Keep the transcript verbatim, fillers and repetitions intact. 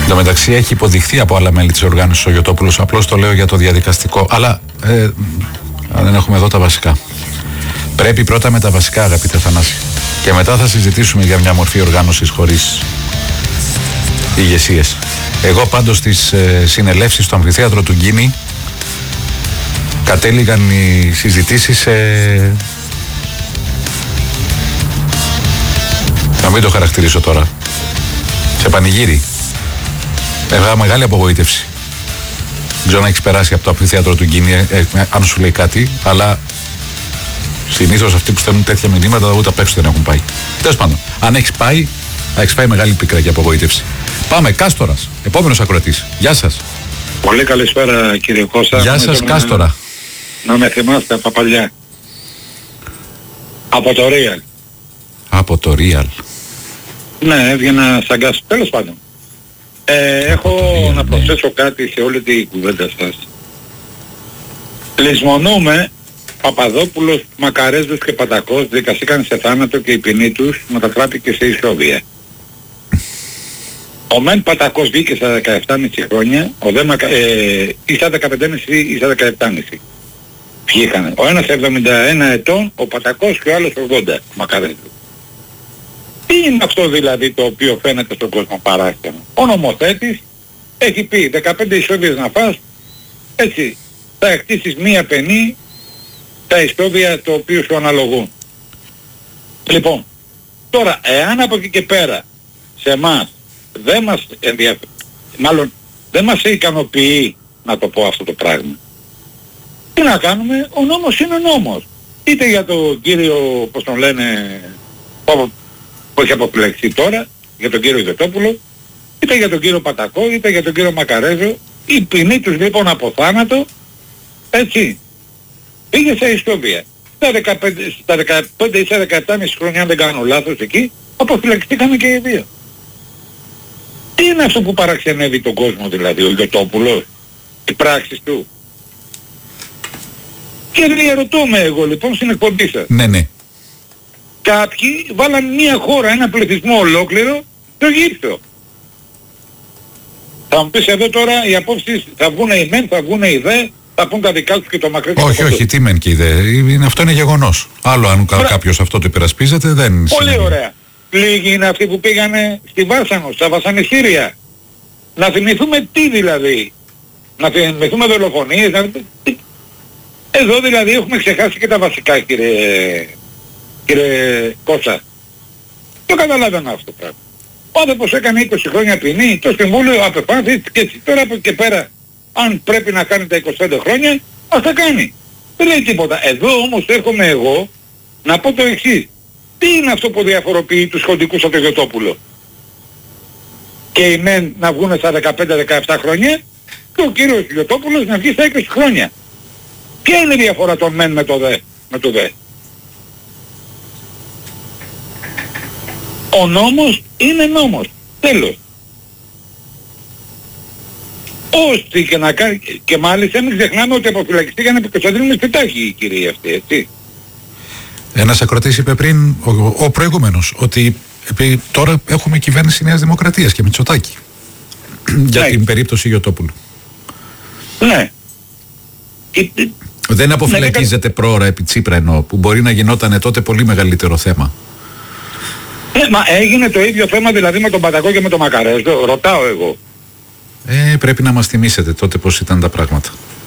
Εν τω μεταξύ έχει υποδειχθεί από άλλα μέλη της οργάνωσης ο Γιωτόπουλος, απλώς το λέω για το διαδικαστικό. Αλλά ε, δεν έχουμε εδώ τα βασικά. Πρέπει πρώτα με τα βασικά, αγαπητέ Θανάση. Και μετά θα συζητήσουμε για μια μορφή οργάνωσης χωρίς ηγεσίες. Εγώ πάντως στις ε, συνελεύσεις στο αμφιθέατρο του Γκίνη κατέληγαν οι συζητήσεις σε... να μην το χαρακτηρίσω τώρα. Σε πανηγύρι. Έχω μεγάλη απογοήτευση. Δεν ξέρω να έχεις περάσει από το αμφιθέατρο του Γκίνη, ε, ε, αν σου λέει κάτι, αλλά συνήθως αυτοί που στέλνουν τέτοια μηνύματα ούτε απ' έξω δεν έχουν πάει. Τέλος πάντων, αν έχεις πάει, θα έχεις πάει μεγάλη πίκρα και απογοήτευση. Πάμε, Κάστορας, επόμενος ακροατής. Γεια σας. Πολύ καλησπέρα κύριε Κώστα. Γεια σας, Κάστορα. Να με θυμάστε από παλιά. Από το Real. Από το Real. Ναι, έβγαινα σαν γκάς. Τέλος πάντων. Ε, έχω Real, να προσθέσω ναι. κάτι σε όλη την κουβέντα σας. Λησμονούμε Παπαδόπουλος, Μακαρέζος και Πατακός δικαστήκαν σε θάνατο και η ποινή τους μετατράπηκε σε ισόβια. Ο Μεν Πατακός βγήκε στα δεκαεπτά κόμμα πέντε χρόνια, ο Δε Μακα... ε, ή στα δεκαπέντε κόμμα πέντε ή στα δεκαεπτά κόμμα πέντε. Βγήκανε. Ο ένας εβδομήντα ένα ετών, ο Πατακός και ο άλλος ογδόντα, Μακαρέζος. Τι είναι αυτό δηλαδή το οποίο φαίνεται στον κόσμο παράξενο? Ο νομοθέτης έχει πει δεκαπέντε ισόβιες να φας, έτσι, θα εκτίσεις μία πενή τα ισόβια το οποίο σου αναλογούν. Λοιπόν, τώρα, εάν από εκεί και πέρα σε εμάς δεν μας ενδιαφέρει, μάλλον δεν μας ικανοποιεί να το πω αυτό το πράγμα, τι να κάνουμε? Ο νόμος είναι νόμος. Είτε για τον κύριο, πώς τον λένε, που έχει αποπλεξεί τώρα, για τον κύριο Γιωτόπουλο, είτε για τον κύριο Πατακό, είτε για τον κύριο Μακαρέζο, η ποινή τους λοιπόν από θάνατο, έτσι, πήγε σε ισόβια. Στα δεκαπέντε, στα δεκαπέντε ή στα δεκαεπτά κόμμα πέντε χρόνια, αν δεν κάνω λάθος εκεί, αποφυλακιστήκαμε και οι δύο. Τι είναι αυτό που παραξενεύει τον κόσμο δηλαδή, ο Γιωτόπουλος, οι πράξεις του? Και διαρωτώ με εγώ λοιπόν στην εκπομπή σας. Ναι, ναι. Κάποιοι βάλαν μια χώρα, ένα πληθυσμό ολόκληρο, στο γύψο. Θα μου πεις εδώ τώρα οι απόψεις θα βγουν οι μεν, θα βγουν οι δε, θα πούν τα δικά τους και το μακρύ. Όχι, όχι, τι μεν και οι δε. Είναι, αυτό είναι γεγονός. Άλλο αν Μπρα... κάποιος αυτό το υπερασπίζεται δεν είναι. Πολύ σημαίνει. Ωραία. Λίγοι είναι αυτοί που πήγανε στη Βάσανο, στα βασανιστήρια. Να θυμηθούμε τι δηλαδή. Να θυμηθούμε δολοφονίες. Να... Εδώ δηλαδή έχουμε ξεχάσει και τα βασικά, κύριε, κύριε Κώστα. Το καταλαβαίνω αυτό το πράγμα. Ο άνθρωπος έκανε είκοσι χρόνια ποινή, το Συμβούλιο απεφάνθηκε και έτσι. Τώρα από εκεί και πέρα, αν πρέπει να κάνει τα είκοσι πέντε χρόνια, ας τα κάνει. Δεν λέει τίποτα. Εδώ όμως έρχομαι εγώ να πω το εξής. Τι είναι αυτό που διαφοροποιεί τους χοντικούς από το Γιωτόπουλο? Και οι μεν να βγουν στα δεκαπέντε δεκαεπτά χρόνια και ο κύριος Γιωτόπουλος να βγει στα είκοσι χρόνια. Ποια είναι η διαφορά των μεν με το δε? Με το δε. Ο νόμος είναι νόμος. Τέλος. Όσοι και να κάνει, και μάλιστα μην ξεχνάμε ότι αποφυλακιστήκαν επί Κωνσταντίνου Μητσοτάκη οι κύριοι αυτοί, έτσι. Ένας ακροτής είπε πριν, ο, ο προηγούμενος, ότι επί, τώρα έχουμε κυβέρνηση Νέας Δημοκρατίας και Μητσοτάκη. Για ναι. την περίπτωση Γιωτόπουλου. Ναι. Δεν αποφυλακίζεται ναι, πρόωρα επί Τσίπρα εννοώ, που μπορεί να γινόταν τότε πολύ μεγαλύτερο θέμα. Ε, μα έγινε το ίδιο θέμα δηλαδή με τον Πατακό και με τον Μακαρέζο, ρωτάω εγώ. Ε, πρέπει να μας θυμίσετε τότε πώς ήταν τα πράγματα.